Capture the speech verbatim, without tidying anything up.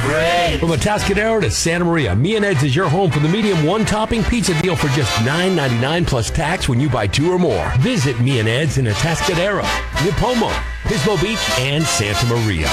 great. From Atascadero to Santa Maria, Me and Ed's is your home for the medium one-topping pizza deal for just nine ninety-nine plus tax when you buy two or more. Visit Me and Ed's in Atascadero, Nipomo, Pismo Beach, and Santa Maria.